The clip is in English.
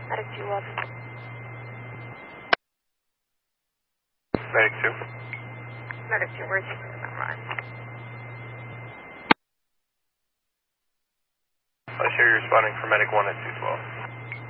Medic 2 Love. Medic 2. Medic 2, where's your run? I share you're responding for Medic 1 at 212.